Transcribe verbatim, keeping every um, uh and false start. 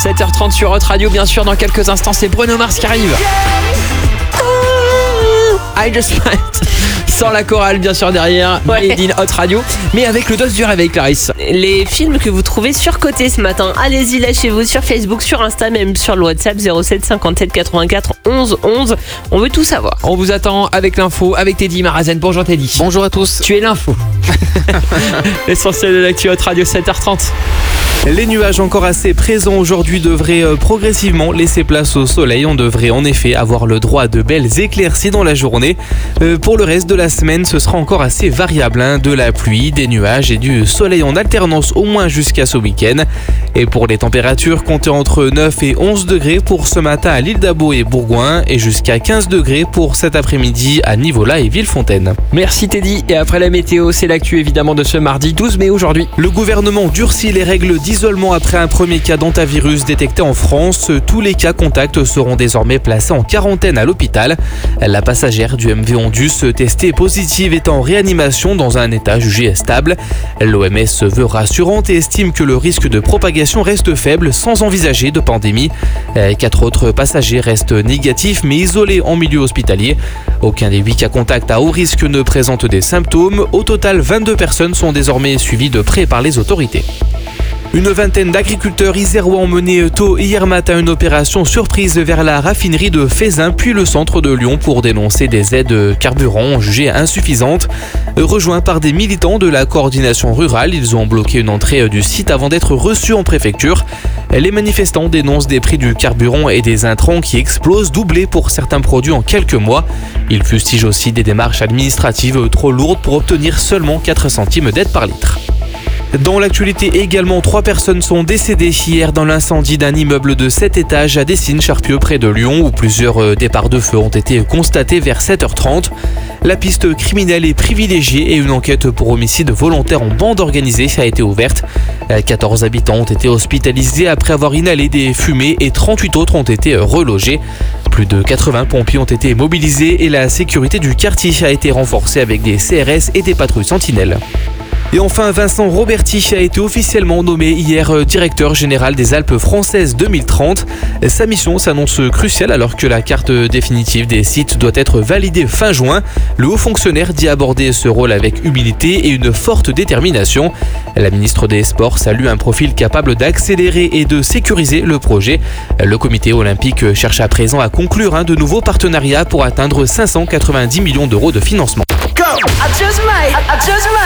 sept heures trente sur Hot Radio, bien sûr, dans quelques instants, c'est Bruno Mars qui arrive. I just might. Sans la chorale, bien sûr, derrière. Ouais. Made in Hot Radio. Mais avec le dos du réveil, Clarisse. Les films que vous trouvez surcotés ce matin, allez-y, lâchez-vous sur Facebook, sur Insta, même sur le WhatsApp zéro sept cinquante-sept quatre-vingt-quatre onze onze. On veut tout savoir. On vous attend avec l'info, avec Teddy Marazen. Bonjour Teddy. Bonjour à tous. Tu es l'info. L'essentiel de l'actu Hot Radio, sept heures trente. Les nuages encore assez présents aujourd'hui devraient progressivement laisser place au soleil. On devrait en effet avoir le droit à de belles éclaircies dans la journée. Euh, pour le reste de la semaine, ce sera encore assez variable, hein, de la pluie, des nuages et du soleil en alternance au moins jusqu'à ce week-end. Et pour les températures, comptez entre neuf et onze degrés pour ce matin à l'île d'Abo et Bourgoin et jusqu'à quinze degrés pour cet après-midi à Nivola et Villefontaine. Merci Teddy. Et après la météo, c'est l'actu évidemment de ce mardi douze mai aujourd'hui. Le gouvernement durcit les règles d'isolement après un premier cas d'hantavirus détecté en France. Tous les cas contacts seront désormais placés en quarantaine à l'hôpital. La passagère du M V Ondus testée positive est en réanimation dans un état jugé stable. L'O M S se veut rassurante et estime que le risque de propagation reste faible sans envisager de pandémie. Quatre autres passagers restent négatifs mais isolés en milieu hospitalier. Aucun des huit cas contacts à haut risque ne présente des symptômes. Au total, vingt-deux personnes sont désormais suivies de près par les autorités. Une vingtaine d'agriculteurs isérois ont mené tôt hier matin une opération surprise vers la raffinerie de Feyzin puis le centre de Lyon pour dénoncer des aides carburant jugées insuffisantes. Rejoints par des militants de la coordination rurale, ils ont bloqué une entrée du site avant d'être reçus en préfecture. Les manifestants dénoncent des prix du carburant et des intrants qui explosent, doublés pour certains produits en quelques mois. Ils fustigent aussi des démarches administratives trop lourdes pour obtenir seulement quatre centimes d'aide par litre. Dans l'actualité également, trois personnes sont décédées hier dans l'incendie d'un immeuble de sept étages à Dessines-Charpieu près de Lyon où plusieurs départs de feu ont été constatés vers sept heures trente. La piste criminelle est privilégiée et une enquête pour homicide volontaire en bande organisée a été ouverte. quatorze habitants ont été hospitalisés après avoir inhalé des fumées et trente-huit autres ont été relogés. Plus de quatre-vingts pompiers ont été mobilisés et la sécurité du quartier a été renforcée avec des C R S et des patrouilles sentinelles. Et enfin, Vincent Roberti a été officiellement nommé hier directeur général des Alpes françaises deux mille trente. Sa mission s'annonce cruciale alors que la carte définitive des sites doit être validée fin juin. Le haut fonctionnaire dit aborder ce rôle avec humilité et une forte détermination. La ministre des Sports salue un profil capable d'accélérer et de sécuriser le projet. Le comité olympique cherche à présent à conclure un de nouveaux partenariats pour atteindre cinq cent quatre-vingt-dix millions d'euros de financement. Go! I just might, I just might.